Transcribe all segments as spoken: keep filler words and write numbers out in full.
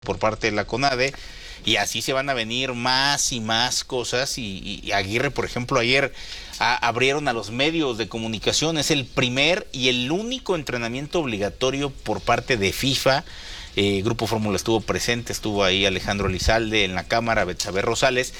por parte de la CONADE, y así se van a venir más y más cosas. Y, y Aguirre, por ejemplo, ayer a, abrieron a los medios de comunicación, es el primer y el único entrenamiento obligatorio por parte de FIFA. Eh, Grupo Fórmula estuvo presente, estuvo ahí Alejandro Lizalde en la cámara, Betsabe Rosales,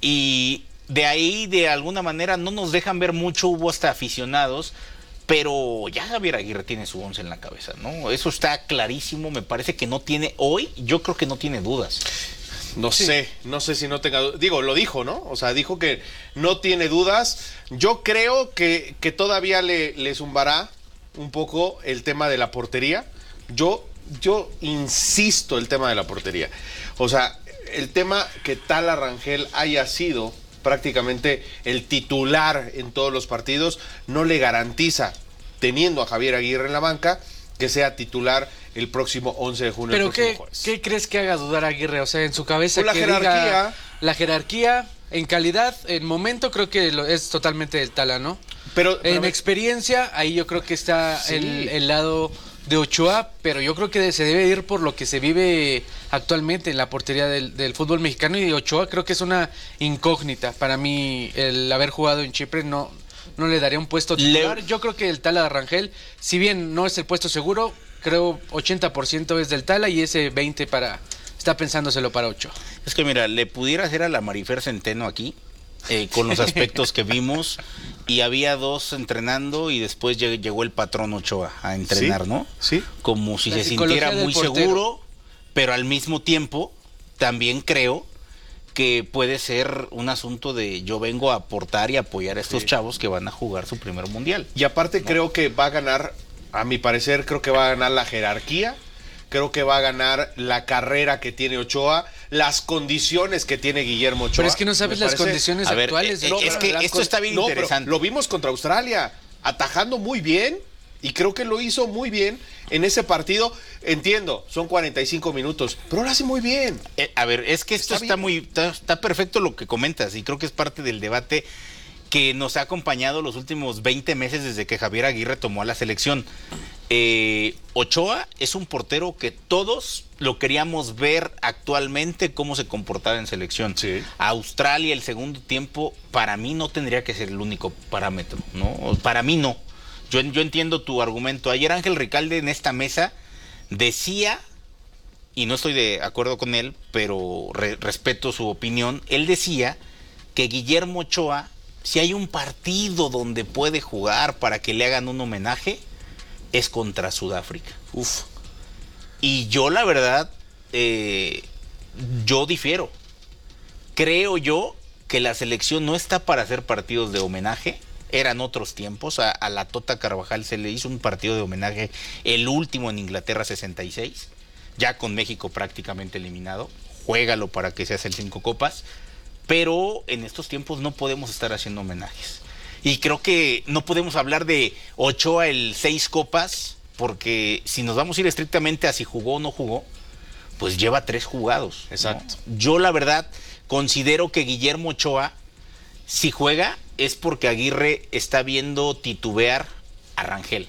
y de ahí de alguna manera no nos dejan ver mucho, hubo hasta aficionados, pero ya Javier Aguirre tiene su once en la cabeza, ¿no? Eso está clarísimo, me parece que no tiene, hoy yo creo que no tiene dudas. No sí. sé, no sé si no tenga dudas. Digo, lo dijo, ¿no? O sea, dijo que no tiene dudas. Yo creo que, que todavía le, le zumbará un poco el tema de la portería. Yo, yo insisto el tema de la portería. O sea, el tema que Tala Rangel haya sido prácticamente el titular en todos los partidos no le garantiza, teniendo a Javier Aguirre en la banca, que sea titular el próximo once de junio. ¿Pero qué, qué crees que haga dudar a Aguirre? O sea, en su cabeza pues la que jerarquía. Diga, la jerarquía, en calidad, en momento creo que lo, es totalmente del Tala, ¿no? Pero, pero en me... experiencia, ahí yo creo que está sí. el, el lado de Ochoa, pero yo creo que se debe ir por lo que se vive actualmente en la portería del, del fútbol mexicano, y Ochoa creo que es una incógnita. Para mí, el haber jugado en Chipre no, no le daría un puesto titular. Le... Yo creo que el Tala de Rangel, si bien no es el puesto seguro, creo ochenta por ciento es del Tala y ese veinte para está pensándoselo para Ochoa. Es que mira, le pudiera hacer a la Marifer Centeno aquí, eh, con los aspectos que vimos, y había dos entrenando y después llegó el patrón Ochoa a entrenar, ¿Sí? ¿no? Sí. Como si la se sintiera muy seguro, pero al mismo tiempo también creo que puede ser un asunto de yo vengo a aportar y apoyar a estos sí. chavos que van a jugar su primer mundial. Y aparte ¿no? creo que va a ganar, a mi parecer, creo que va a ganar la jerarquía, creo que va a ganar la carrera que tiene Ochoa, las condiciones que tiene Guillermo Ochoa. Pero es que no sabes las condiciones a ver, actuales. Eh, eh, es que esto está bien no, interesante. Lo vimos contra Australia, atajando muy bien, y creo que lo hizo muy bien en ese partido. Entiendo, son cuarenta y cinco minutos, pero lo hace muy bien. Eh, a ver, es que esto está, está muy, está, está perfecto lo que comentas, y creo que es parte del debate que nos ha acompañado los últimos veinte meses desde que Javier Aguirre tomó a la selección. Eh, Ochoa es un portero que todos lo queríamos ver actualmente cómo se comportaba en selección. Sí. Australia, el segundo tiempo, para mí no tendría que ser el único parámetro, ¿no? Para mí no. Yo, yo entiendo tu argumento. Ayer Ángel Ricalde en esta mesa decía, y no estoy de acuerdo con él, pero re, respeto su opinión, él decía que Guillermo Ochoa, si hay un partido donde puede jugar para que le hagan un homenaje, es contra Sudáfrica. Uf. Y yo la verdad, eh, yo difiero. Creo yo que la selección no está para hacer partidos de homenaje. Eran otros tiempos. A, a la Tota Carvajal se le hizo un partido de homenaje, el último en Inglaterra sesenta y seis, ya con México prácticamente eliminado. Juégalo para que se hace el cinco copas. Pero en estos tiempos no podemos estar haciendo homenajes. Y creo que no podemos hablar de Ochoa el seis copas, porque si nos vamos a ir estrictamente a si jugó o no jugó, pues lleva tres jugados. Exacto. ¿no? Yo la verdad considero que Guillermo Ochoa, si juega, es porque Aguirre está viendo titubear a Rangel.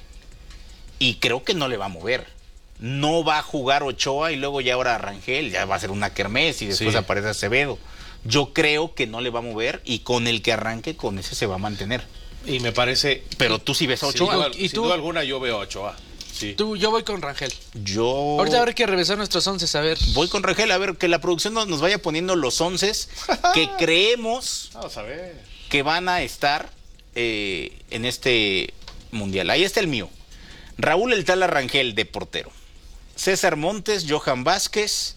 Y creo que no le va a mover. No va a jugar Ochoa y luego ya ahora Rangel, ya va a ser una kermés y después sí. aparece Acevedo. Yo creo que no le va a mover, y con el que arranque, con ese se va a mantener. Y me parece... Pero tú sí ves a Ochoa. Sin duda, ¿Y sin tú? duda alguna yo veo a Ochoa. Sí. Tú, yo voy con Rangel. Yo... Ahorita habrá que revisar nuestros once, a ver. Voy con Rangel, a ver, que la producción nos, nos vaya poniendo los once que creemos Vamos a ver. que van a estar eh, en este mundial. Ahí está el mío. Raúl El Tala Rangel, de portero. César Montes, Johan Vázquez...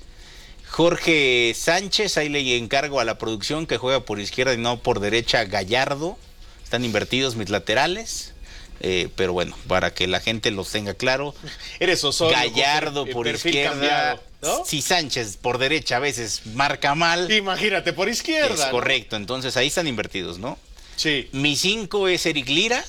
Jorge Sánchez, ahí le encargo a la producción que juega por izquierda y no por derecha, Gallardo. Están invertidos mis laterales, eh, pero bueno, para que la gente los tenga claro. Eres Osorio, Gallardo José, por izquierda, izquierda, ¿no? Si Sánchez por derecha a veces marca mal. Imagínate, por izquierda. Es correcto, ¿no? Entonces ahí están invertidos, ¿no? Sí. Mi cinco es Eric Lira.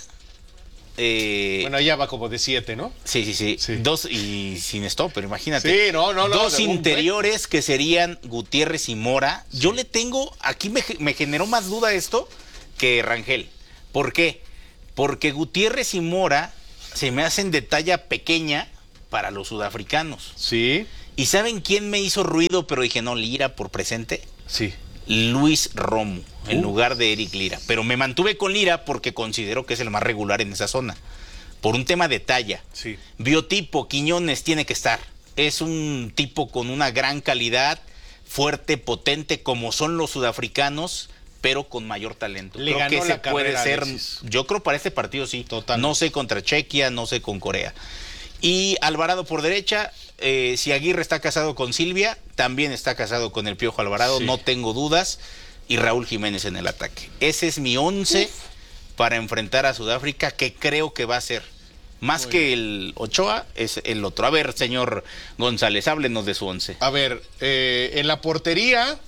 Eh, bueno, ya va como de siete, ¿no? Sí, sí, sí, sí. Dos y sin stop, pero imagínate. Sí, no, no, no. Dos interiores que serían Gutiérrez y Mora. Sí. Yo le tengo, aquí me, me generó más duda esto que Rangel. ¿Por qué? Porque Gutiérrez y Mora se me hacen de talla pequeña para los sudafricanos. Sí. ¿Y saben quién me hizo ruido, pero dije, no, Lira por presente? Sí. Luis Romo, en Uh. lugar de Eric Lira. Pero me mantuve con Lira porque considero que es el más regular en esa zona. Por un tema de talla. Sí. Biotipo, Quiñones tiene que estar. Es un tipo con una gran calidad, fuerte, potente, como son los sudafricanos, pero con mayor talento. Le creo ganó que la ese puede carrera, ser. Alexis. Yo creo para este partido sí. Total. No sé contra Chequia, no sé con Corea. Y Alvarado por derecha, eh, si Aguirre está casado con Silvia, también está casado con el Piojo Alvarado, Sí. no tengo dudas. Y Raúl Jiménez en el ataque. Ese es mi once para enfrentar a Sudáfrica, que creo que va a ser. Más Muy que bien. el Ochoa, es el otro. A ver, señor González, háblenos de su once. A ver, eh, en la portería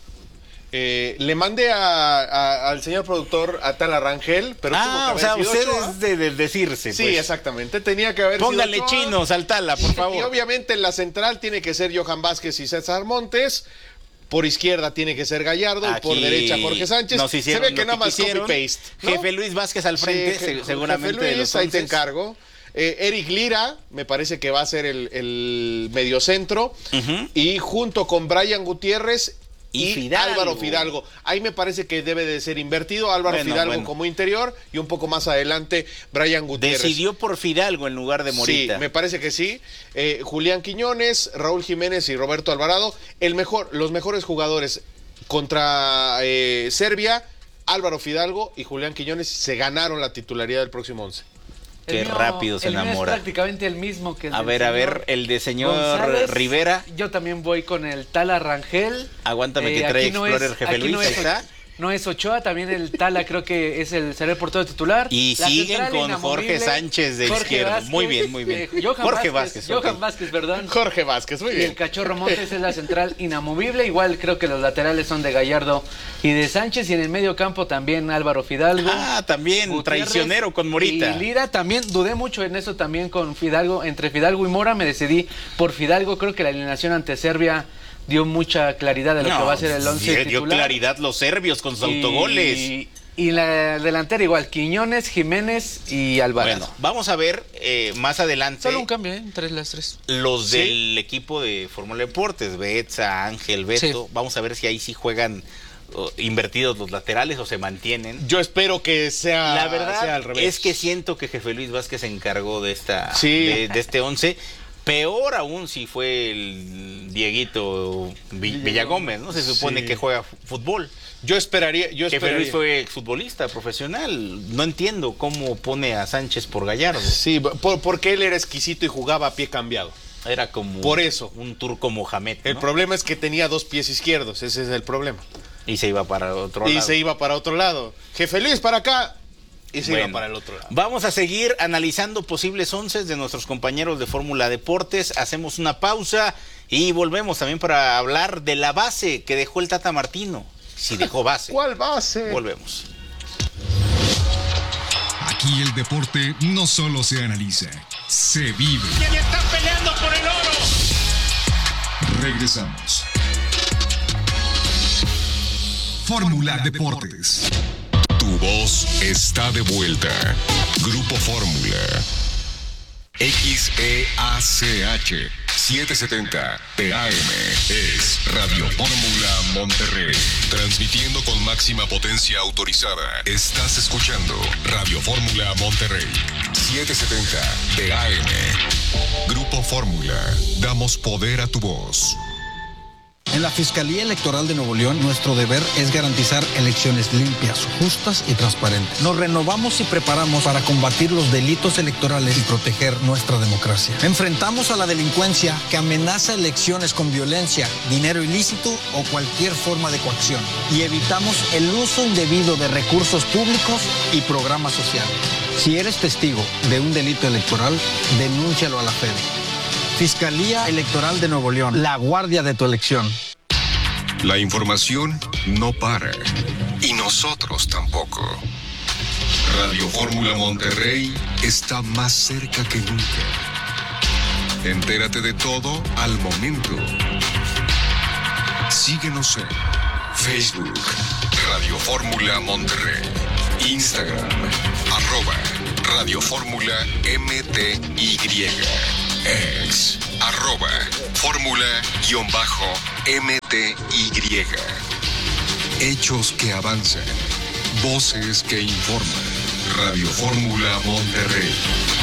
eh, le mandé a, a- al señor productor a Tala Rangel, pero tuvo Ah, que o sea, haber sido usted Ochoa. es de, de decirse. Sí, pues. exactamente. Tenía que haber Póngale sido Ochoa. chinos al Tala, por Y favor. obviamente en la central tiene que ser Johan Vázquez y César Montes. Por izquierda tiene que ser Gallardo y por Aquí derecha Jorge Sánchez. nos Se hicieron ve lo que nada más quisieron. copy-paste, ¿no? Jefe Luis Vázquez al frente, Sí, se- je- seguramente. Jefe de Luis, los ahí te once. encargo. Eh, Eric Lira, me parece que va a ser el, el mediocentro. Ujú. Y junto con Brian Gutiérrez Y y, Fidalgo. Álvaro Fidalgo. Ahí me parece que debe de ser invertido. Álvaro Bueno, Fidalgo bueno. como interior y un poco más adelante Brian Gutiérrez. Decidió por Fidalgo en lugar de Morita. Sí, me parece que sí. Eh, Julián Quiñones, Raúl Jiménez y Roberto Alvarado. El mejor, los mejores jugadores contra eh, Serbia, Álvaro Fidalgo y Julián Quiñones se ganaron la titularidad del próximo once. Qué El mío- rápido se el mío enamora. Es prácticamente el mismo que el A del ver, a señor ver, el de señor González. Rivera. Yo también voy con el Tala Rangel. Aguántame que Eh, trae aquí no Explorer es- Jefe aquí Luis, no ahí es- está. No es Ochoa, también el Tala creo que es el será el portero titular. Y La siguen central con Jorge inamovible, Sánchez de Jorge izquierda. Vázquez, Muy bien, muy bien. eh, Johan Jorge Vázquez, Vázquez, ok. Johan Vázquez, perdón. Jorge Vázquez, muy Y bien. el Cachorro Montes es la central inamovible. Igual creo que los laterales son de Gallardo y de Sánchez. Y en el medio campo también Álvaro Fidalgo. Ah, también, Gutiérrez traicionero con Morita. Y Lira también, dudé mucho en eso también con Fidalgo. Entre Fidalgo y Mora me decidí por Fidalgo. Creo que la alineación ante Serbia dio mucha claridad de lo No, que va a ser el once dio titular. claridad los serbios con sus Y- autogoles. Y la delantera igual, Quiñones, Jiménez y Alvarado. Bueno, vamos a ver eh, más adelante Solo un cambio, ¿eh? Entre las tres. los Sí. del equipo de Fórmula Deportes, Betsa, Ángel, Beto. Sí. Vamos a ver si ahí sí juegan oh, invertidos los laterales o se mantienen. Yo espero que sea, La verdad sea al revés. es que siento que Jefe Luis Vázquez se encargó de esta Sí. de, de este once. Peor aún si fue el Dieguito Vi- Villagómez, ¿no? Se supone Sí. que juega fu- fútbol. Yo esperaría, yo Jefe esperaría. Luis fue futbolista profesional. No entiendo cómo pone a Sánchez por Gallardo. Sí, por- porque él era exquisito y jugaba a pie cambiado. Era como Por eso. un turco Mohamed, El ¿no? problema es que tenía dos pies izquierdos, ese es el problema. Y se iba para otro y lado. se iba para otro lado. Jefe Luis para acá y se Bueno, iba para el otro lado. Vamos a seguir analizando posibles once de nuestros compañeros de Fórmula Deportes. Hacemos una pausa y volvemos también para hablar de la base que dejó el Tata Martino. Si dejó base. ¿Cuál base? Volvemos. Aquí el deporte no solo se analiza, se vive. ¡Y están peleando por el oro! Regresamos. Fórmula Deportes. Tu voz está de vuelta. Grupo Fórmula. X E A C H setecientos setenta T A M es Radio Fórmula Monterrey. Transmitiendo con máxima potencia autorizada. Estás escuchando Radio Fórmula Monterrey. setecientos setenta T A M. Grupo Fórmula. Damos poder a tu voz. En la Fiscalía Electoral de Nuevo León, nuestro deber es garantizar elecciones limpias, justas y transparentes. Nos renovamos y preparamos para combatir los delitos electorales y proteger nuestra democracia. Enfrentamos a la delincuencia que amenaza elecciones con violencia, dinero ilícito o cualquier forma de coacción. Y evitamos el uso indebido de recursos públicos y programas sociales. Si eres testigo de un delito electoral, denúncialo a la Fede. Fiscalía Electoral de Nuevo León, la guardia de tu elección. La información no para. Y nosotros tampoco. Radio Fórmula Monterrey está más cerca que nunca. Entérate de todo al momento. Síguenos en Facebook, Radio Fórmula Monterrey. Instagram, arroba Radio Fórmula M T Y. Ex, arroba Fórmula-M T Y. Hechos que avanzan. Voces que informan. Radio Fórmula Monterrey.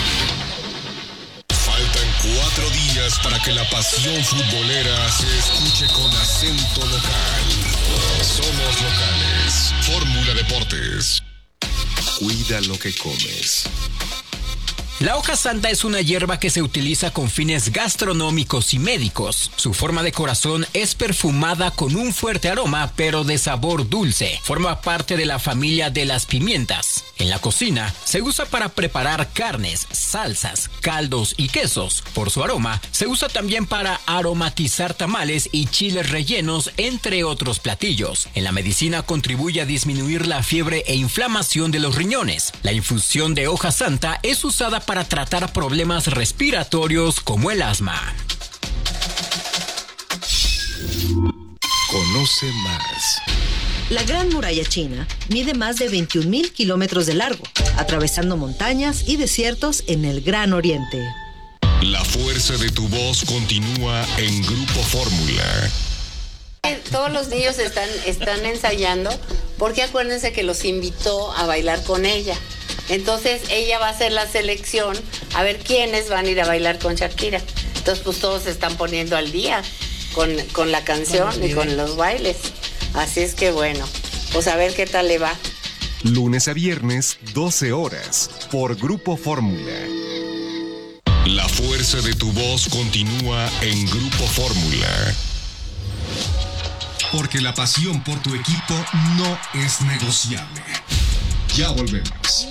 Faltan cuatro días para que la pasión futbolera se escuche con acento local. Somos locales. Fórmula Deportes. Cuida lo que comes. La hoja santa es una hierba que se utiliza con fines gastronómicos y médicos. Su forma de corazón es perfumada con un fuerte aroma, pero de sabor dulce. Forma parte de la familia de las pimientas. En la cocina se usa para preparar carnes, salsas, caldos y quesos. Por su aroma, se usa también para aromatizar tamales y chiles rellenos, entre otros platillos. En la medicina contribuye a disminuir la fiebre e inflamación de los riñones. La infusión de hoja santa es usada para tratar problemas respiratorios como el asma. Conoce más. La Gran Muralla China mide más de veintiún mil kilómetros de largo, atravesando montañas y desiertos en el Gran Oriente. La fuerza de tu voz continúa en Grupo Fórmula. Todos los niños están, están ensayando porque acuérdense que los invitó a bailar con ella. Entonces ella va a hacer la selección a ver quiénes van a ir a bailar con Shakira. Entonces pues todos se están poniendo al día con, con la canción y con los bailes. Así es que bueno, pues a ver qué tal le va. Lunes a viernes, doce horas, por Grupo Fórmula. La fuerza de tu voz continúa en Grupo Fórmula. Porque la pasión por tu equipo no es negociable. Ya volvemos.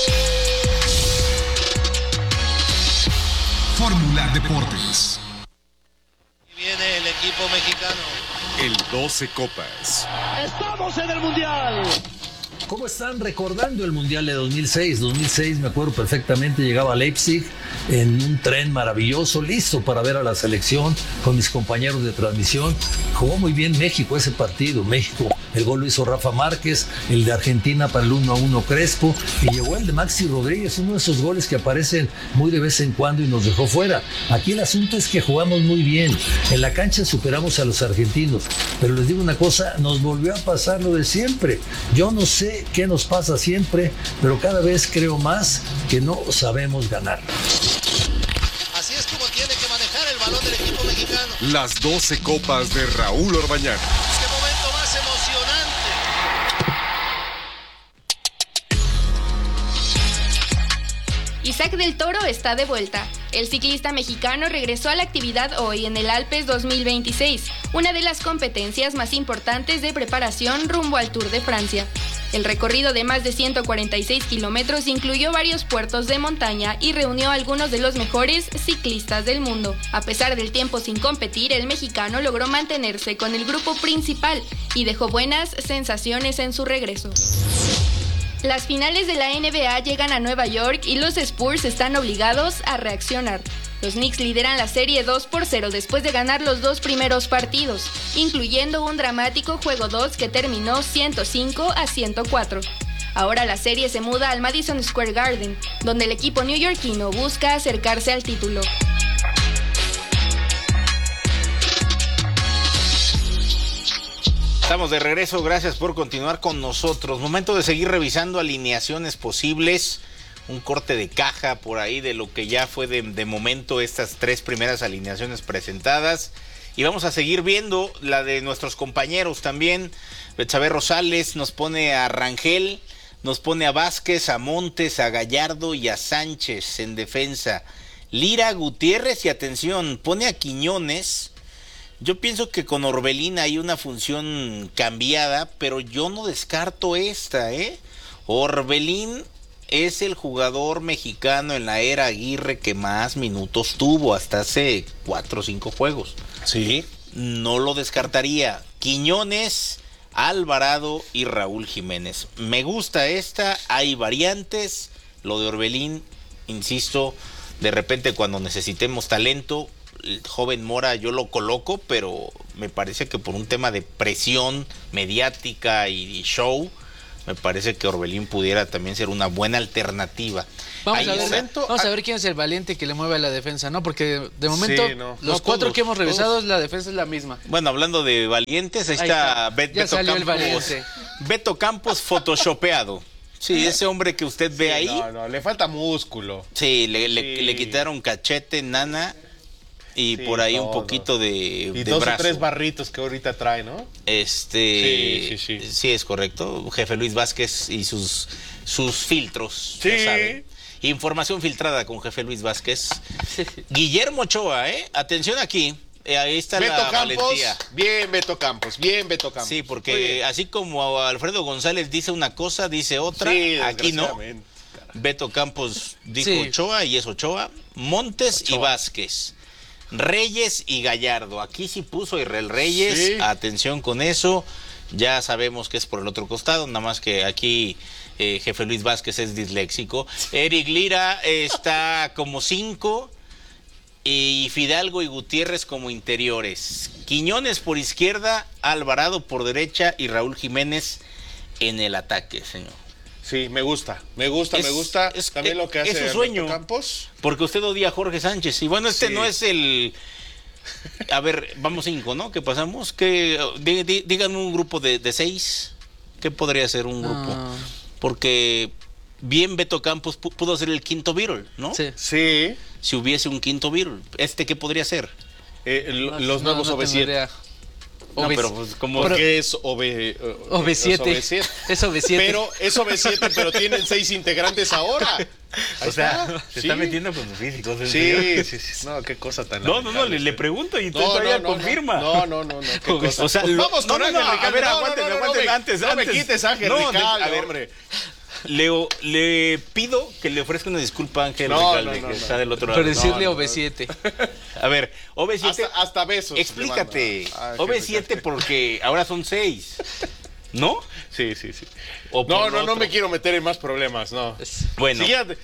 Fórmula Deportes. Y viene el equipo mexicano. El doce Copas. ¡Estamos en el Mundial! ¿Cómo están recordando el Mundial de dos mil seis? dos mil seis, me acuerdo perfectamente, llegaba a Leipzig en un tren maravilloso, listo para ver a la selección con mis compañeros de transmisión. Jugó muy bien México ese partido. México, el gol lo hizo Rafa Márquez, el de Argentina para el uno a uno Crespo, y llegó el de Maxi Rodríguez, uno de esos goles que aparecen muy de vez en cuando y nos dejó fuera. Aquí el asunto es que jugamos muy bien. En la cancha superamos a los argentinos, pero les digo una cosa, nos volvió a pasar lo de siempre. Yo no sé qué nos pasa siempre, pero cada vez creo más que no sabemos ganar. Así es como tiene que manejar el balón del equipo mexicano. Las doce copas de Raúl Orbañanos. ¡Qué momento más emocionante! Isaac del Toro está de vuelta. El ciclista mexicano regresó a la actividad hoy en el Alpes dos mil veintiséis, una de las competencias más importantes de preparación rumbo al Tour de Francia. El recorrido de más de ciento cuarenta y seis kilómetros incluyó varios puertos de montaña y reunió a algunos de los mejores ciclistas del mundo. A pesar del tiempo sin competir, el mexicano logró mantenerse con el grupo principal y dejó buenas sensaciones en su regreso. Las finales de la N B A llegan a Nueva York y los Spurs están obligados a reaccionar. Los Knicks lideran la serie dos por cero después de ganar los dos primeros partidos, incluyendo un dramático juego dos que terminó ciento cinco a ciento cuatro. Ahora la serie se muda al Madison Square Garden, donde el equipo neoyorquino busca acercarse al título. Estamos de regreso, gracias por continuar con nosotros. Momento de seguir revisando alineaciones posibles. Un corte de caja por ahí de lo que ya fue de, de momento estas tres primeras alineaciones presentadas. Y vamos a seguir viendo la de nuestros compañeros también. Betsabe Rosales nos pone a Rangel, nos pone a Vázquez, a Montes, a Gallardo y a Sánchez en defensa. Lira, Gutiérrez y atención, pone a Quiñones. Yo pienso que con Orbelín hay una función cambiada, pero yo no descarto esta, ¿eh? Orbelín es el jugador mexicano en la era Aguirre que más minutos tuvo hasta hace cuatro o cinco juegos. Sí. No lo descartaría. Quiñones, Alvarado y Raúl Jiménez. Me gusta esta, hay variantes. Lo de Orbelín, insisto, de repente cuando necesitemos talento, el joven Mora yo lo coloco, pero me parece que por un tema de presión mediática y show, Me parece que Orbelín pudiera también ser una buena alternativa. Vamos, Ahí a ver, está. vamos a ver quién es el valiente que le mueve a la defensa, ¿no? Porque de momento Sí, no. los No, cuatro todos, que hemos revisado, todos. la defensa es la misma. Bueno, hablando de valientes, ahí Ahí está, está. Bet- Ya Beto salió el Campos. valiente. Beto Campos photoshopeado. Sí, ese hombre que usted ve ahí. No, no, le falta músculo. Sí, le, le- Sí. le quitaron cachete, nana y Sí, por ahí un todo. poquito de, Y de dos brazo. o tres barritos que ahorita trae, ¿no? Este, Sí, sí, sí. sí, es correcto. Jefe Luis Vázquez y sus, sus filtros. ya Sí. saben. Información filtrada con Jefe Luis Vázquez. Guillermo Ochoa, ¿eh? Atención aquí. Eh, ahí está Beto la Campos, valentía. bien Beto Campos, bien Beto Campos. Sí, Muy porque bien. así como Alfredo González dice una cosa, dice otra. Sí, aquí no. desgraciadamente. Beto Campos dijo Sí. Ochoa y es Ochoa. Montes y Ochoa. Vázquez. Reyes y Gallardo. Aquí sí puso Israel Reyes. Sí. Atención con eso. Ya sabemos que es por el otro costado, nada más que aquí eh, Jefe Luis Vázquez es disléxico. Eric Lira está como cinco. Y Fidalgo y Gutiérrez como interiores. Quiñones por izquierda, Alvarado por derecha y Raúl Jiménez en el ataque, señor. Sí, me gusta, me gusta, Es- me gusta es- también lo que es hace su sueño. Beto Campos. Porque usted odia a Jorge Sánchez. Y bueno, este Sí. no es el... A ver, vamos cinco, ¿no? ¿Qué pasamos? Que dí- dí- díganme un grupo de, de seis. ¿Qué podría ser un grupo? Ah. Porque bien Beto Campos pu- pudo ser el quinto Beatle, ¿no? Sí. Sí, Si hubiese un quinto Beatle. ¿Este qué podría ser? eh, l- No, los no, nuevos no O V tengo siete. idea. No, O V- pero pues como... Porque es O V eh, O V siete. es O V siete. Es O V siete. Pero es O V siete, pero tienen seis integrantes ahora. Ahí O sea, está. se Sí. está metiendo con sus físicos. ¿en serio? Sí, sí, sí. No, qué cosa tan No, no, no, lamentable. le, le pregunto y usted No, todavía no, no, confirma. No, no, no, no, qué cosa. O sea, Pues lo- vamos no, con no, Ángel no, Ricardo. a ver, No, no, aguánteme, no, no, aguánteme, no me- antes, no me antes. quites a Ángel No, de- Ricardo, a ver, hombre. Le, le pido que le ofrezca una disculpa a Ángel No, Ricalde, no, no, que no. está del otro lado. Por decirle no, O V siete. A ver, O V siete, Hasta, hasta besos. explícate. le mando a Ángel O V siete Ricardo. porque ahora son seis, ¿no? Sí, sí, sí. O No, por no, no otro. me quiero meter en más problemas, no. Bueno, Si ya,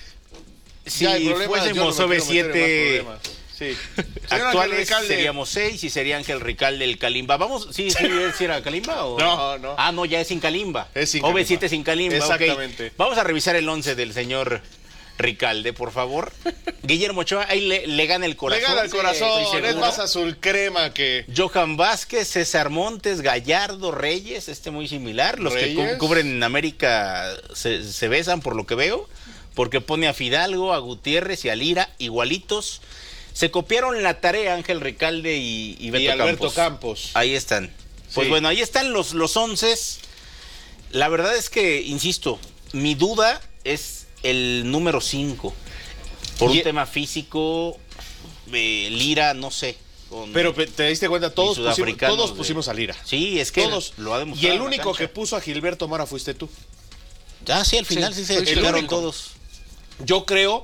si ya hay problemas, yo no fuésemos me O V quiero meter en siete más problemas. Sí. Señor actuales, Ángel Ricalde. seríamos seis y sería Ángel Ricalde el Kalimba. Vamos, sí, sí, ¿sí era Kalimba o No, no. Ah, no, ya es sin Kalimba. Es sin O V Kalimba. siete sin Kalimba. Exactamente. Ok. Vamos a revisar el once del señor Ricalde, por favor. Guillermo Ochoa, ahí le, le gana el Le corazón. gana el Sí, corazón, estoy es seguro. más azul crema que... Johan Vázquez, César Montes, Gallardo, Reyes, este muy similar. Los que Reyes. cu- cubren en América se, se besan por lo que veo, porque pone a Fidalgo, a Gutiérrez y a Lira igualitos. Se copiaron la tarea Ángel Ricalde y, y Beto Y Alberto Campos. Campos. Ahí están. Pues Sí. bueno, ahí están los, los onces. La verdad es que, insisto, mi duda es el número cinco. Por Y- un tema físico, eh, Lira, no sé. con- Pero pe- te diste cuenta, todos, pusimos, sudafricanos todos de- pusimos a Lira. Sí, es que Todos. lo ha Y demostrado. el en la único cancha. que puso a Gilberto Mora fuiste tú. Ya, sí, al final sí, Sí, se fui chingaron el único. todos. Yo creo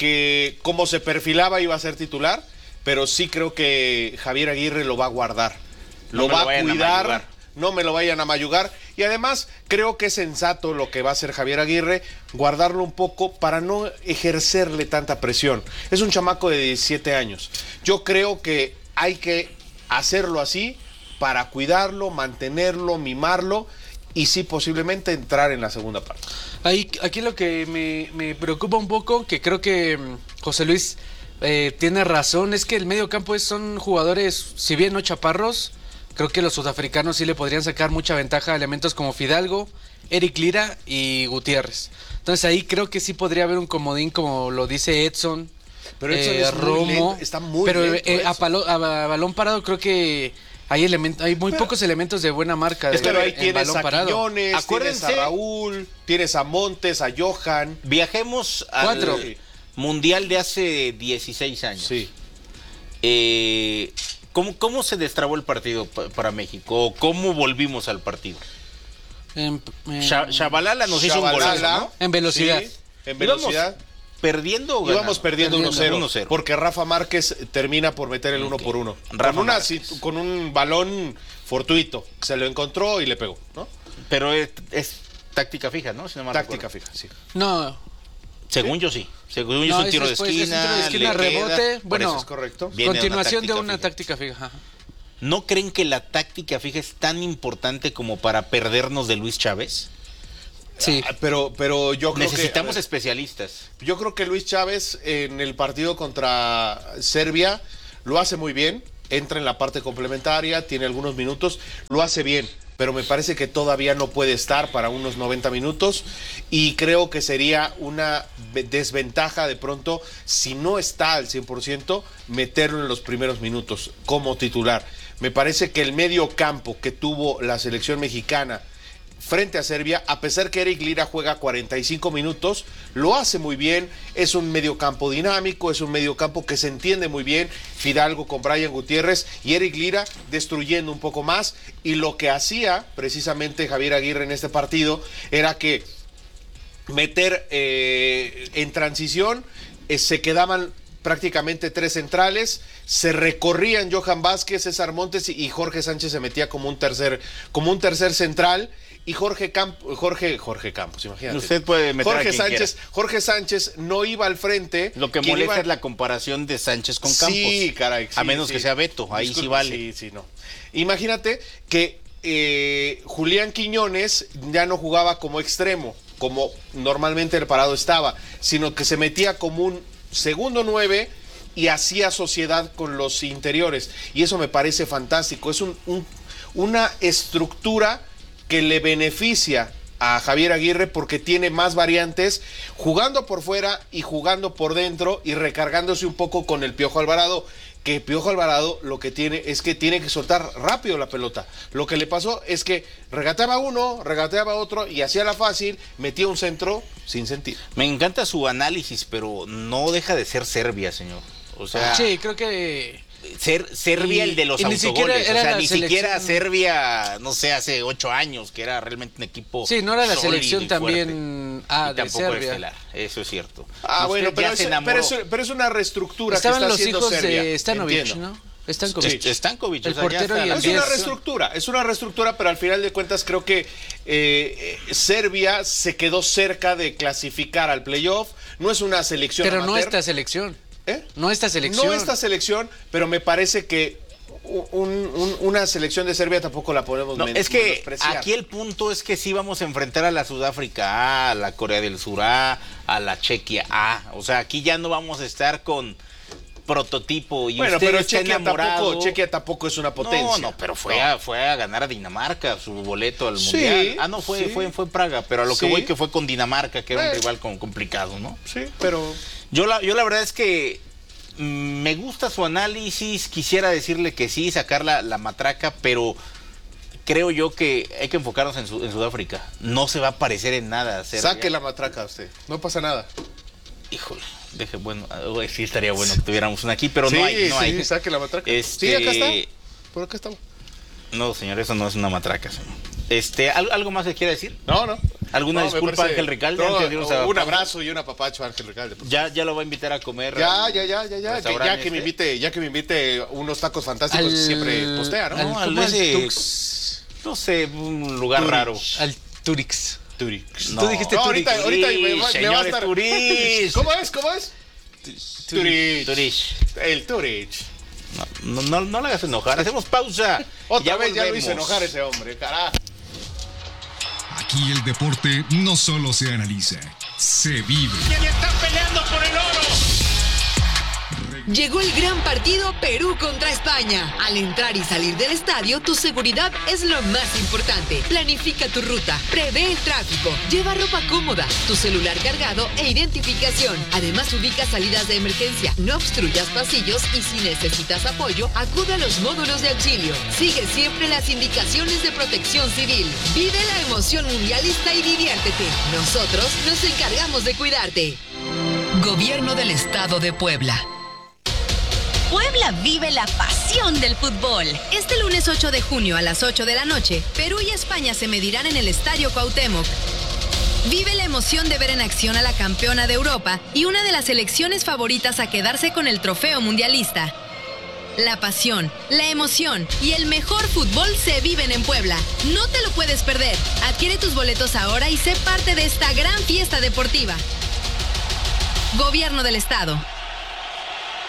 que como se perfilaba iba a ser titular, pero sí creo que Javier Aguirre lo va a guardar. No Lo me va lo a vayan a cuidar, mayugar. no me lo vayan a mayugar. Y además creo que es sensato lo que va a hacer Javier Aguirre, guardarlo un poco para no ejercerle tanta presión. Es un chamaco de diecisiete años. Yo creo que hay que hacerlo así para cuidarlo, mantenerlo, mimarlo y sí posiblemente entrar en la segunda parte. Ahí, aquí lo que me, me preocupa un poco, que creo que mm, José Luis eh, tiene razón, es que el medio campo es- son jugadores, si bien no chaparros, creo que los sudafricanos sí le podrían sacar mucha ventaja a elementos como Fidalgo, Eric Lira y Gutiérrez. Entonces ahí creo que sí podría haber un comodín, como lo dice Edson, Pero Edson eh, es muy Romo, lento, está muy pero lento, eh, a, Edson. palo- a- a balón parado creo que hay elementos, hay muy Pero- pocos elementos de buena marca. Es que de- ahí en tienes balón a parado. Quiñones, Acuérdense- tienes a Raúl, tienes a Montes, a Johan. Viajemos al Cuatro. Mundial de hace dieciséis años. Sí. Eh, ¿cómo, ¿Cómo se destrabó el partido pa- para México? ¿O ¿Cómo volvimos al partido? En, en- Sha- Shabalala nos hizo un Shabalala, golazo, ¿no? En velocidad. Sí, en velocidad. ¿Perdiendo o Íbamos ganando? perdiendo uno cero. uno cero. Porque Rafa Márquez termina por meter el uno por uno. Rafa Con, una, Márquez. sit- con un balón fortuito. Se lo encontró y le pegó, ¿no? Pero es, es táctica fija, ¿no? Si no mal Táctica recuerdo. fija, sí. No, Según yo sí. Según yo No, es un es tiro de después, es un esquina. tiro de esquina, le queda, rebote, por bueno, eso es correcto. viene una continuación de táctica una fija. táctica fija. ajá. ¿No creen que la táctica fija es tan importante como para perdernos de Luis Chávez? Sí. Ah, pero, pero yo creo Necesitamos que, especialistas. Yo creo que Luis Chávez en el partido contra Serbia lo hace muy bien, entra en la parte complementaria, tiene algunos minutos, lo hace bien, pero me parece que todavía no puede estar para unos noventa minutos y creo que sería una desventaja de pronto, si no está al cien por ciento, meterlo en los primeros minutos como titular. Me parece que el medio campo que tuvo la selección mexicana frente a Serbia, a pesar que Eric Lira juega cuarenta y cinco minutos, lo hace muy bien, es un mediocampo dinámico, es un mediocampo que se entiende muy bien, Fidalgo con Brian Gutiérrez y Eric Lira destruyendo un poco más, y lo que hacía precisamente Javier Aguirre en este partido era que meter eh, en transición, eh, se quedaban prácticamente tres centrales, se recorrían Johan Vázquez, César Montes y Jorge Sánchez se metía como un tercer, como un tercer central. Y Jorge Campos, Jorge, Jorge Campos, imagínate. Usted puede meter Jorge a quien Sánchez, quiera. Jorge Sánchez no iba al frente. Lo que Quien molesta iba... es la comparación de Sánchez con Campos. Sí, caray. Sí, a menos sí. que sea Beto, ahí Disculpe, sí vale. Sí, sí, no. Imagínate que eh, Julián Quiñones ya no jugaba como extremo, como normalmente el parado estaba, sino que se metía como un segundo nueve y hacía sociedad con los interiores. Y eso me parece fantástico. Es un, un, una estructura que le beneficia a Javier Aguirre porque tiene más variantes jugando por fuera y jugando por dentro y recargándose un poco con el Piojo Alvarado, que Piojo Alvarado lo que tiene es que tiene que soltar rápido la pelota. Lo que le pasó es que regateaba uno, regateaba otro y hacía la fácil, metía un centro sin sentido. Me encanta su análisis, pero no deja de ser Serbia, señor. O sea, sí, creo que ser Serbia y, el de los y ni autogoles, siquiera o sea, era ni selección... siquiera Serbia, no sé, hace ocho años, que era realmente un equipo sí, no era la sólido selección y también ah, y de tampoco Serbia. estelar, eso es cierto. Ah, Usted bueno, pero ya es, se enamoró. pero, es, pero es una reestructura Estaban que está los haciendo hijos Serbia. de Stanovic, Entiendo. ¿no? Stankovic. Sí, Stankovic, el o sea, portero ya y está. el Es una diez. reestructura, es una reestructura, pero al final de cuentas creo que eh, eh, Serbia se quedó cerca de clasificar al playoff. No es una selección Pero amateur. no esta selección. ¿Eh? No esta selección. No esta selección, pero me parece que un, un, una selección de Serbia tampoco la podemos No, men- es que menospreciar. aquí el punto es que sí vamos a enfrentar a la Sudáfrica A, a la Corea del Sur A, a la Chequia A. O sea, aquí ya no vamos a estar con prototipo y Bueno, usted pero está Chequia enamorado. tampoco, Chequia tampoco es una potencia. No, no, pero fue, No. A, fue a ganar a Dinamarca su boleto al Sí, Mundial. Ah, no, fue, sí. fue, fue en Praga, pero a lo que Sí. voy que fue con Dinamarca, que era un Eh. rival con, complicado, ¿no? Sí, pero Yo la, yo la verdad es que mm, me gusta su análisis, quisiera decirle que sí, sacar la, la matraca, pero creo yo que hay que enfocarnos en, Su- en Sudáfrica. No se va a parecer en nada. Serbia. saque la matraca usted. No pasa nada. Híjole, deje, bueno, eh, sí estaría bueno que tuviéramos una aquí, pero sí, no hay, no sí, hay. saque la matraca. Este, Sí, acá está. Por acá estamos. No, señor, eso no es una matraca, señor. Este, ¿algo, algo más que quiera decir? No, no. ¿Alguna No, me disculpa, parece- Ángel Recalde? No, antes de irnos a un pausa? abrazo y un apapacho a Ángel Recalde. Ya, ya lo va a invitar a comer. Ya, al ya, ya, ya, ya. Que, restaurante ya que me este. invite, ya que me invite unos tacos fantásticos, Al- siempre postea, ¿no? al- No, al ¿cómo es? ese- Tux. No sé, un lugar Turich. raro. Al Turix. Turix. No. Tú dijiste No, Turix. ahorita, ahorita me, va- me va a Señores, estar. Turich. ¿Cómo es? ¿Cómo es? Turich. Turich. El Turich. No, no, no le hagas enojar. Hacemos pausa. Otra Ya vez ya lo hizo volvemos. enojar ese hombre, carajo. Aquí el deporte no solo se analiza, se vive. Llegó el gran partido Perú contra España. Al entrar y salir del estadio, tu seguridad es lo más importante. Planifica tu ruta, prevé el tráfico, lleva ropa cómoda, tu celular cargado e identificación. Además, ubica salidas de emergencia, no obstruyas pasillos y si necesitas apoyo, acude a los módulos de auxilio. Sigue siempre las indicaciones de protección civil. Vive la emoción mundialista y diviértete. Nosotros nos encargamos de cuidarte. Gobierno del Estado de Puebla. Puebla vive la pasión del fútbol. Este lunes ocho de junio a las ocho de la noche, Perú y España se medirán en el Estadio Cuauhtémoc. Vive la emoción de ver en acción a la campeona de Europa y una de las selecciones favoritas a quedarse con el trofeo mundialista. La pasión, la emoción y el mejor fútbol se viven en Puebla. No te lo puedes perder. Adquiere tus boletos ahora y sé parte de esta gran fiesta deportiva. Gobierno del Estado.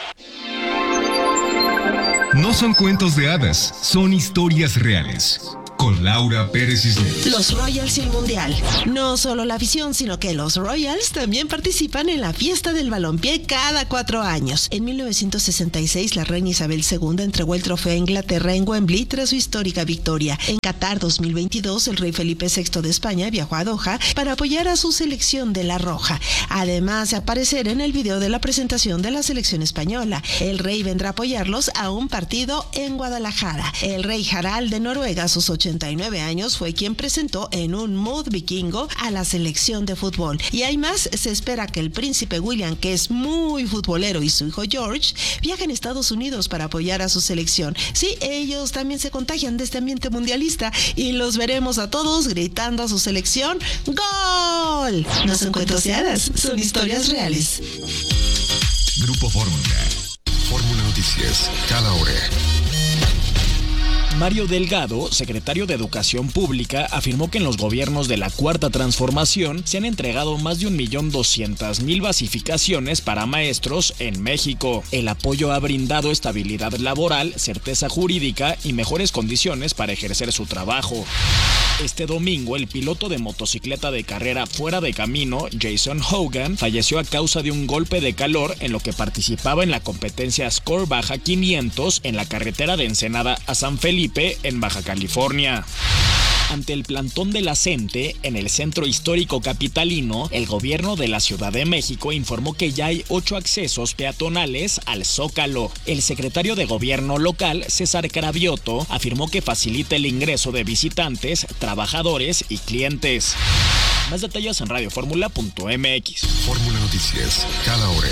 No son cuentos de hadas, son historias reales. con Laura Pérez Cisneros. Los Royals y el Mundial. No solo la afición, sino que los Royals también participan en la fiesta del balompié cada cuatro años. En mil novecientos sesenta y seis, la reina Isabel segunda entregó el trofeo a Inglaterra en Wembley tras su histórica victoria. En Qatar dos mil veintidós, el rey Felipe sexto de España viajó a Doha para apoyar a su selección de la Roja. Además de aparecer en el video de la presentación de la selección española, el rey vendrá a apoyarlos a un partido en Guadalajara. El rey Harald de Noruega, a sus ochenta y nueve años, fue quien presentó en un mood vikingo a la selección de fútbol. Y hay más, se espera que el príncipe William, que es muy futbolero, y su hijo George viajen a Estados Unidos para apoyar a su selección. Sí, ellos también se contagian de este ambiente mundialista y los veremos a todos gritando a su selección ¡Gol! No son cuentos de hadas, son historias reales. Grupo Fórmula. Fórmula Noticias, cada hora. Mario Delgado, secretario de Educación Pública, afirmó que en los gobiernos de la Cuarta Transformación se han entregado más de un millón doscientas mil basificaciones para maestros en México. El apoyo ha brindado estabilidad laboral, certeza jurídica y mejores condiciones para ejercer su trabajo. Este domingo, el piloto de motocicleta de carrera fuera de camino, Jason Hogan, falleció a causa de un golpe de calor en lo que participaba en la competencia Score Baja quinientos en la carretera de Ensenada a San Felipe, en Baja California. Ante el plantón de la CENTE, en el centro histórico capitalino, el gobierno de la Ciudad de México informó que ya hay ocho accesos peatonales al Zócalo. El secretario de Gobierno local, César Cravioto, afirmó que facilita el ingreso de visitantes, trabajadores y clientes. Más detalles en radio fórmula punto m x. Fórmula Noticias, cada hora.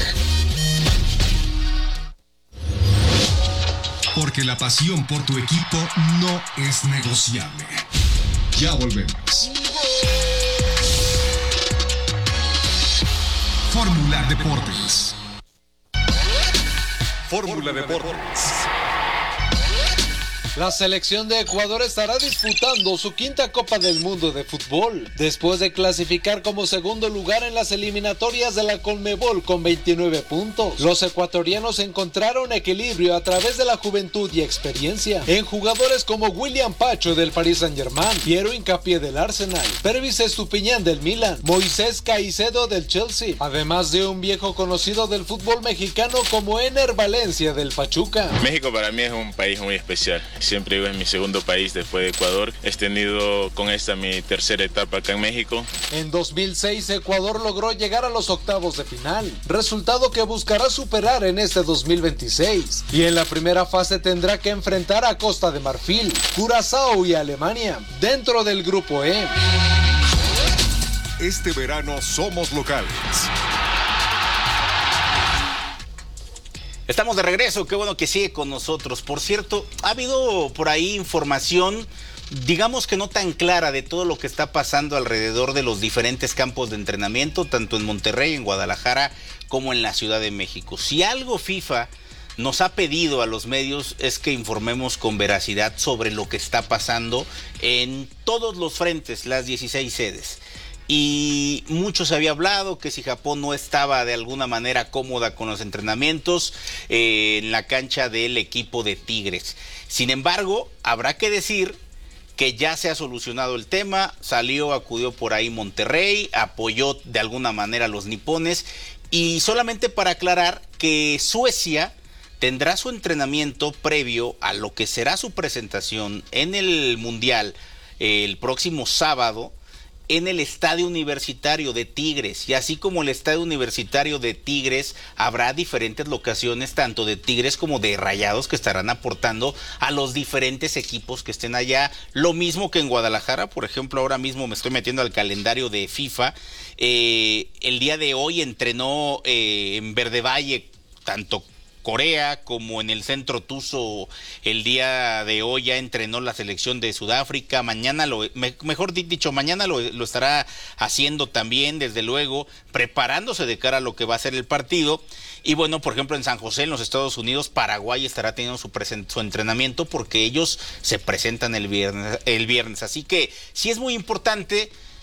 Porque la pasión por tu equipo no es negociable. Ya volvemos. Fórmula Deportes. Fórmula Deportes. La selección de Ecuador estará disputando su quinta Copa del Mundo de fútbol, después de clasificar como segundo lugar en las eliminatorias de la Conmebol con veintinueve puntos. Los ecuatorianos encontraron equilibrio a través de la juventud y experiencia en jugadores como William Pacho del Paris Saint-Germain, Piero Hincapié del Arsenal, Pervis Estupiñán del Milan, Moisés Caicedo del Chelsea, además de un viejo conocido del fútbol mexicano como Ener Valencia del Pachuca. México para mí es un país muy especial. Siempre digo, es mi segundo país después de Ecuador. He tenido con esta mi tercera etapa acá en México. En dos mil seis, Ecuador logró llegar a los octavos de final, resultado que buscará superar en este dos mil veintiséis. Y en la primera fase tendrá que enfrentar a Costa de Marfil, Curazao y Alemania, dentro del grupo E. Este verano somos locales. Estamos de regreso, qué bueno que sigue con nosotros. Por cierto, ha habido por ahí información, digamos que no tan clara, de todo lo que está pasando alrededor de los diferentes campos de entrenamiento, tanto en Monterrey, en Guadalajara, como en la Ciudad de México. Si algo FIFA nos ha pedido a los medios es que informemos con veracidad sobre lo que está pasando en todos los frentes, las dieciséis sedes. Y mucho se había hablado que si Japón no estaba de alguna manera cómoda con los entrenamientos eh, en la cancha del equipo de Tigres. Sin embargo, habrá que decir que ya se ha solucionado el tema. Salió, acudió por ahí Monterrey, apoyó de alguna manera a los nipones. Y solamente para aclarar que Suecia tendrá su entrenamiento previo a lo que será su presentación en el Mundial eh, el próximo sábado, en el Estadio Universitario de Tigres. Y así como el Estadio Universitario de Tigres, habrá diferentes locaciones, tanto de Tigres como de Rayados, que estarán aportando a los diferentes equipos que estén allá. Lo mismo que en Guadalajara, por ejemplo, ahora mismo me estoy metiendo al calendario de FIFA. Eh, el día de hoy entrenó eh, en Verde Valle, tanto Corea como en el Centro Tuzo. El día de hoy ya entrenó la selección de Sudáfrica. Mañana, lo me, mejor dicho, mañana lo, lo estará haciendo también, desde luego, preparándose de cara a lo que va a ser el partido. Y bueno, por ejemplo, en San José, en los Estados Unidos, Paraguay estará teniendo su, present, su entrenamiento, porque ellos se presentan el viernes, el viernes. Así que sí es muy importante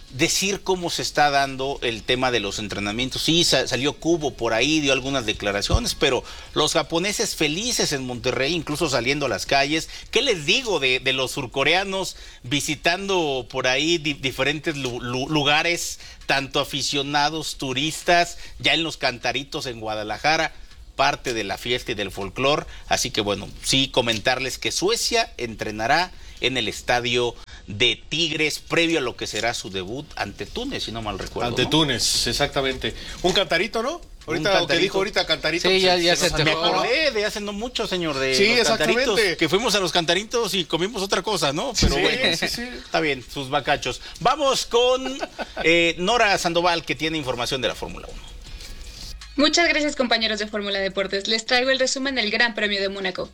decir cómo se está dando el tema de los entrenamientos. Sí, sa- salió Kubo por ahí, dio algunas declaraciones, pero los japoneses felices en Monterrey, incluso saliendo a las calles. ¿Qué les digo de, de los surcoreanos visitando por ahí di- diferentes lu- lu- lugares, tanto aficionados, turistas, ya en los Cantaritos en Guadalajara? Parte de la fiesta y del folclor. Así que bueno, sí comentarles que Suecia entrenará en el estadio de Tigres previo a lo que será su debut ante Túnez, si no mal recuerdo. Ante ¿no? Túnez, exactamente. Un cantarito, ¿no? Ahorita lo que cantarito. dijo ahorita cantarito. Sí, ya- se- ya se se nos te Me antojó, ¿no? acordé de hace no mucho, señor, de Sí, los exactamente. cantaritos, que fuimos a los cantaritos y comimos otra cosa, ¿no? Pero Sí, bueno, sí, sí. está bien, sus bacachos. Vamos con eh, Nora Sandoval, que tiene información de la Fórmula uno. Muchas gracias, compañeros de Fórmula Deportes. Les traigo el resumen del Gran Premio de Mónaco.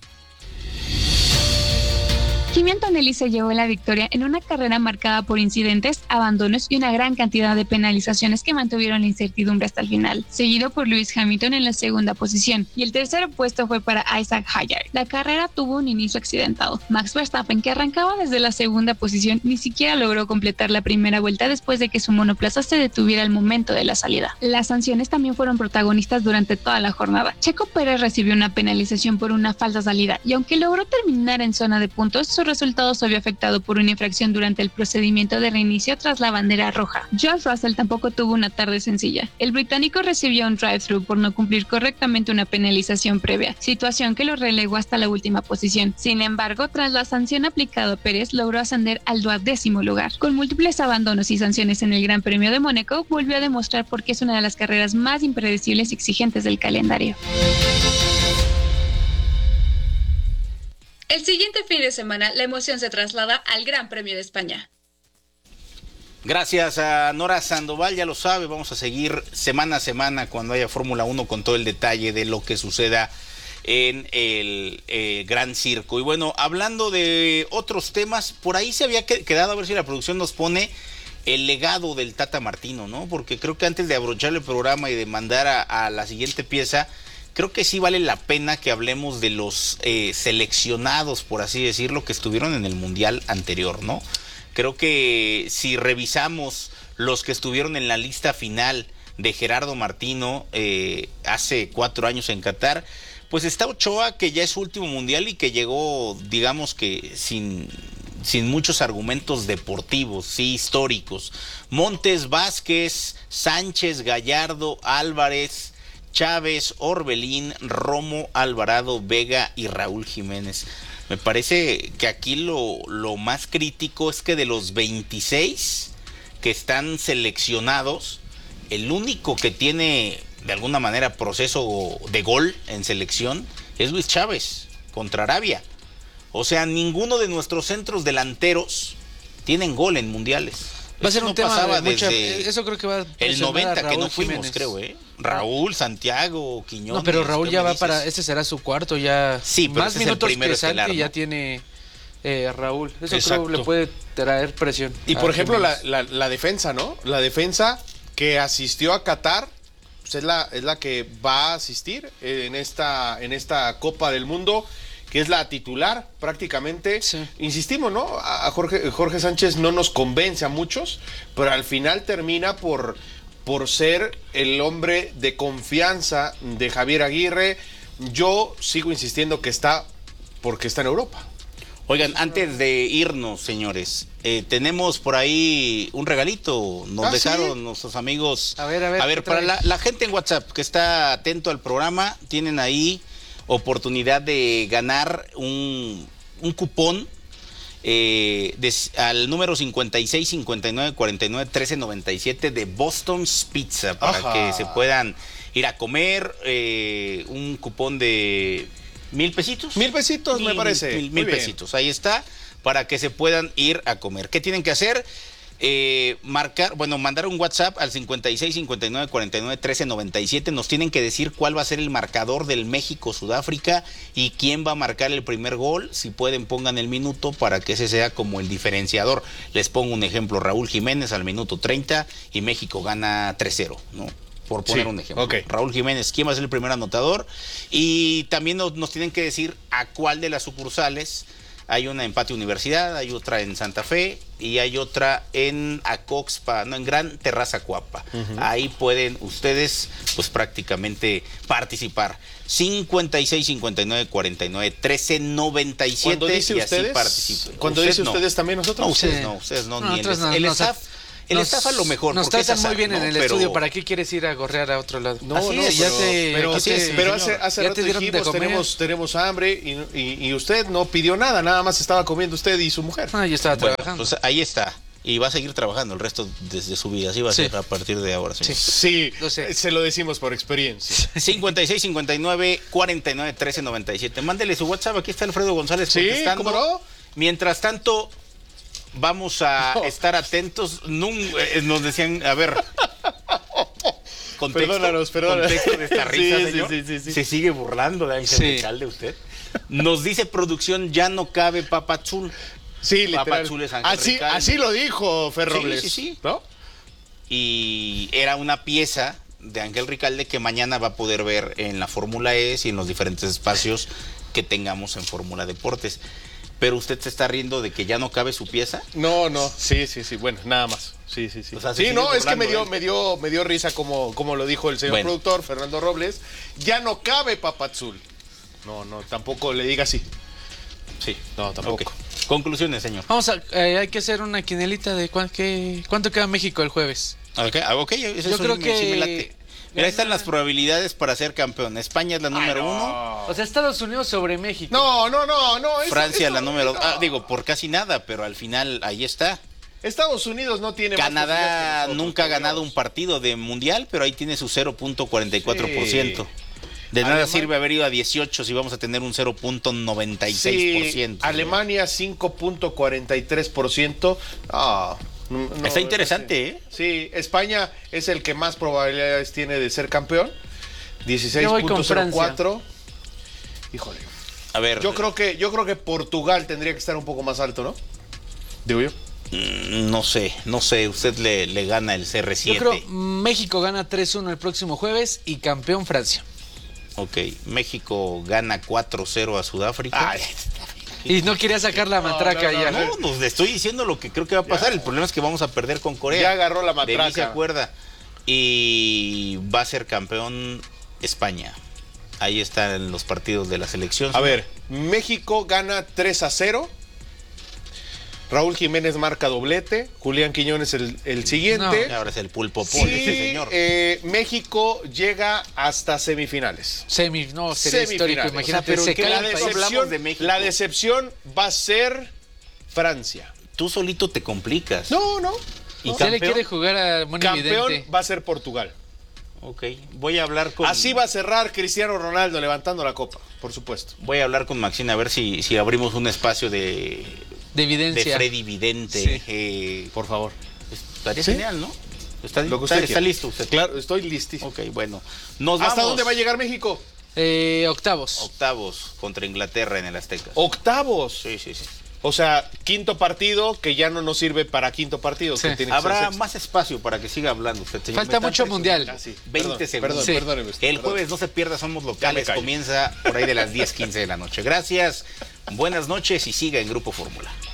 Kimi Antonelli se llevó la victoria en una carrera marcada por incidentes, abandonos y una gran cantidad de penalizaciones que mantuvieron la incertidumbre hasta el final, seguido por Lewis Hamilton en la segunda posición, y el tercer puesto fue para Isaac Hayar. La carrera tuvo un inicio accidentado. Max Verstappen, que arrancaba desde la segunda posición, ni siquiera logró completar la primera vuelta después de que su monoplaza se detuviera al momento de la salida. Las sanciones también fueron protagonistas durante toda la jornada. Checo Pérez recibió una penalización por una falsa salida, y aunque logró terminar en zona de puntos, su resultado se vio afectado por una infracción durante el procedimiento de reinicio tras la bandera roja. George Russell tampoco tuvo una tarde sencilla. El británico recibió un drive-thru por no cumplir correctamente una penalización previa, situación que lo relegó hasta la última posición. Sin embargo, tras la sanción aplicada a Pérez, logró ascender al duodécimo lugar. Con múltiples abandonos y sanciones en el Gran Premio de Mónaco, volvió a demostrar por qué es una de las carreras más impredecibles y exigentes del calendario. El siguiente fin de semana, la emoción se traslada al Gran Premio de España. Gracias a Nora Sandoval, ya lo sabe, vamos a seguir semana a semana cuando haya Fórmula uno con todo el detalle de lo que suceda en el eh, Gran Circo. Y bueno, hablando de otros temas, por ahí se había quedado, a ver si la producción nos pone el legado del Tata Martino, ¿no? Porque creo que antes de abrochar el programa y de mandar a, a la siguiente pieza, creo que sí vale la pena que hablemos de los eh, seleccionados, por así decirlo, que estuvieron en el Mundial anterior, ¿no? Creo que si revisamos los que estuvieron en la lista final de Gerardo Martino eh, hace cuatro años en Qatar, pues está Ochoa, que ya es su último Mundial y que llegó, digamos que sin, sin muchos argumentos deportivos, sí, históricos. Montes, Vázquez, Sánchez, Gallardo, Álvarez, Chávez, Orbelín, Romo, Alvarado, Vega y Raúl Jiménez. Me parece que aquí lo, lo más crítico es que de los veintiséis que están seleccionados, el único que tiene de alguna manera proceso de gol en selección es Luis Chávez contra Arabia. O sea, ninguno de nuestros centros delanteros tienen gol en mundiales. Va a ser Eso un no tema pasaba de mucha, desde eso creo que va a el presionar noventa a Raúl que no fuimos, Jiménez. creo, ¿eh? Raúl, Santiago, Quiñones. No, pero Raúl ¿qué ya me va dices? para, este será su cuarto ya. Sí, pero más ese es el minutos primero que Santi estelar, ¿no? ya tiene eh, Raúl. Eso Exacto. creo le puede traer presión. Y a por ejemplo, la, Jiménez. la, la defensa, ¿no? La defensa que asistió a Qatar, pues es la, es la que va a asistir en esta, en esta Copa del Mundo, que es la titular prácticamente. Sí. Insistimos, ¿no? A Jorge, Jorge Sánchez no nos convence a muchos, pero al final termina por, por ser el hombre de confianza de Javier Aguirre. Yo sigo insistiendo que está porque está en Europa. Oigan, antes de irnos, señores, eh, tenemos por ahí un regalito. Nos ¿Ah, dejaron sí? nuestros amigos. A ver, a ver. A ver, para la, la gente en WhatsApp que está atento al programa, tienen ahí oportunidad de ganar un, un cupón eh, de, al número cincuenta y seis, cincuenta y nueve, cuarenta y nueve, trece, noventa y siete de Boston's Pizza para Ajá. que se puedan ir a comer. Eh, un cupón de mil pesitos. Mil pesitos, me parece. Mil, Muy mil bien. pesitos. Ahí está, para que se puedan ir a comer. ¿Qué tienen que hacer? Eh, marcar, bueno, mandar un WhatsApp al cincuenta y seis, cincuenta y nueve, cuarenta y nueve, trece, noventa y siete. Nos tienen que decir cuál va a ser el marcador del México-Sudáfrica y quién va a marcar el primer gol. Si pueden, pongan el minuto para que ese sea como el diferenciador. Les pongo un ejemplo: Raúl Jiménez al minuto treinta y México gana tres cero, ¿no? Por poner Sí, un ejemplo. ok. Raúl Jiménez, ¿quién va a ser el primer anotador? Y también nos, nos tienen que decir a cuál de las sucursales Hay una en Patio Universidad, hay otra en Santa Fe y hay otra en Acoxpa, no, en Gran Terraza Cuapa. Uh-huh. Ahí pueden ustedes, pues prácticamente participar. cincuenta y seis, cincuenta y nueve, cuarenta y nueve, trece, noventa y siete. Cuando dice y ustedes, así participen. cuando Usted dice no. ustedes también nosotros. No, ustedes Sí. no, ustedes no, No, ni el, nosotros no, el nos- staff. El Nos- staff a lo mejor. Nos porque es tratan muy azar, bien en ¿no? el Pero- estudio. ¿Para qué quieres ir a gorrear a otro lado? No, Así no, es, ya pero, te, pero, aquí te- pero hace, hace ya rato te dieron de dijimos, comer. tenemos, tenemos hambre y, y, y usted no pidió nada, nada más estaba comiendo usted y su mujer. Ah, yo estaba Bueno, trabajando. pues ahí está. Y va a seguir trabajando el resto desde su vida. Así va a Sí. ser a partir de ahora. Señor. Sí, Lo sé. se lo decimos por experiencia. cincuenta y seis, cincuenta y nueve, cuarenta y nueve, trece, noventa y siete. Mándele su WhatsApp. Aquí está Alfredo González Sí, contestando. ¿cómo no? Mientras tanto, vamos a No. estar atentos. Nun- eh, nos decían, a ver. Contexto, Perdónanos, perdónanos. contexto de esta Sí, risa, sí, señor. sí, sí, sí. Se sigue burlando de Ángel Sí. Ricalde usted. Nos dice producción, ya no cabe Papazul. Sí, literal. Papazul es Ángel Así, Ricalde. así lo dijo Fer Sí, Robles, sí, sí. ¿no? Y era una pieza de Ángel Ricalde que mañana va a poder ver en la Fórmula E y en los diferentes espacios que tengamos en Fórmula Deportes. Pero usted se está riendo de que ya no cabe su pieza. No, no, sí, sí, sí, bueno, nada más. Sí, sí, sí. O sea, se sí, sigue no, es que burlando, me dio, ¿eh? me dio, me dio risa como, como lo dijo el señor Bueno. productor, Fernando Robles. Ya no cabe Papazul. No, no, tampoco le diga así. Sí. No, tampoco. Ok. Conclusiones, señor. Vamos a, eh, hay que hacer una quinelita de cuán- qué- cuánto queda México el jueves. Ok, ah, ok, eso Yo creo sí me- que sí me late. Mira, ahí están las probabilidades para ser campeón. España es la número no. uno. O sea, Estados Unidos sobre México. No, no, no, no. eso- Francia eso- la número no. ah, digo, por casi nada, pero al final ahí está. Estados Unidos no tiene más Canadá posibilidades que nosotros, nunca ha por ganado Dios. un partido de mundial, pero ahí tiene su cero punto cuarenta y cuatro por ciento. Sí. De nada Alemania- sirve haber ido a dieciocho si vamos a tener un cero punto noventa y seis por ciento. Sí, Alemania cinco punto cuarenta y tres por ciento. Ah, no, no, Está interesante, ¿eh? Sí, España es el que más probabilidades tiene de ser campeón. dieciséis Yo voy con punto cero cuatro. Híjole. A ver, Yo creo que yo creo que Portugal tendría que estar un poco más alto, ¿no? Digo yo. mm, no sé, no sé, usted le, le gana el C R Yo siete. creo México gana tres uno el próximo jueves y campeón Francia. Ok, México gana cuatro cero a Sudáfrica. Ay, Y no quería sacar la matraca no, no, ya. No, pues le estoy diciendo lo que creo que va a pasar. Ya. El problema es que vamos a perder con Corea. Ya agarró la De mí se matraca. acuerda. Y va a ser campeón España. Ahí están los partidos de la selección. A ver, México gana tres a cero. Raúl Jiménez marca doblete. Julián Quiñones el, el siguiente. Y ahora es el pulpo Y pol, ese señor. eh, México llega hasta semifinales. Semi, no, sería Semifinales. histórico. O sea, Imagínate, pero se ¿en qué cae La el país. hablamos decepción, de México? la decepción va a ser Francia. Tú solito te complicas. No, no. ¿Y Se le campeón? quiere jugar a Moni Campeón Vidente. va a ser Portugal. Ok, voy a hablar con... Así va a cerrar Cristiano Ronaldo levantando la copa, por supuesto. Voy a hablar con Maxine a ver si, si abrimos un espacio de... De evidencia. De Freddy Vidente. Sí. Eh, Por favor. estaría ¿Sí? genial, ¿no? Está, Lo que está- usted está quiera. listo usted. Claro, estoy listísimo. Ok, bueno. Nos ¿Hasta vamos. dónde va a llegar México? Eh, octavos. Octavos contra Inglaterra en el Azteca. Octavos. Sí, sí, sí. O sea, quinto partido que ya no nos sirve para quinto partido. Sí. Que tiene que ser Habrá sexto. más espacio para que siga hablando usted, señor. Falta Me mucho está mundial. Ah, sí. veinte Perdón, segundos. Perdón, Sí. perdóneme usted, El perdón. jueves no se pierda, somos locales. callo. Comienza por ahí de las diez quince de la noche. Gracias, buenas noches y siga en Grupo Fórmula.